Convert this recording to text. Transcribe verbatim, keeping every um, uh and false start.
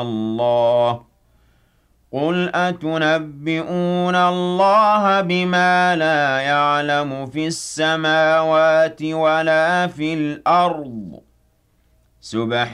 اللَّهِ قُلْ أَتُنَبِّئُونَ اللَّهَ بِمَا لَا يَعْلَمُ فِي السَّمَاوَاتِ وَلَا فِي الْأَرْضِ سُبْحَانَهُ